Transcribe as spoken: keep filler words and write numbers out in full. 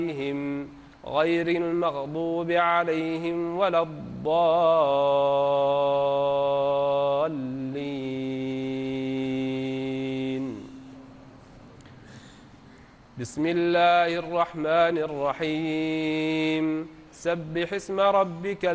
غير المغضوب عليهم ولا الضالين. بسم الله الرحمن الرحيم. سبح اسم ربك